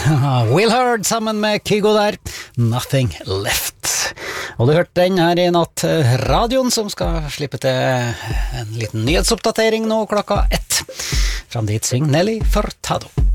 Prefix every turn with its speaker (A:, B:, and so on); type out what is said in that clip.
A: Will Hurd sammen med Kygo der, Nothing Left. Og du hørte den her i natt radioen som skal slippe til en liten nyhetsoppdatering nå klokka 1. Fram dit syng Nelly Furtado.